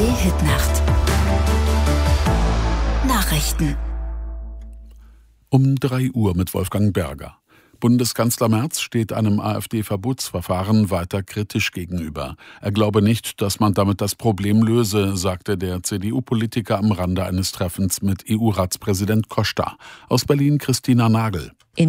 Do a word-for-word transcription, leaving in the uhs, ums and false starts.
Hitnacht. Nachrichten. Um drei Uhr mit Wolfgang Berger. Bundeskanzler Merz steht einem AfD-Verbotsverfahren weiter kritisch gegenüber. Er glaube nicht, dass man damit das Problem löse, sagte der C D U-Politiker am Rande eines Treffens mit E U-Ratspräsident Costa. Aus Berlin Christina Nagel.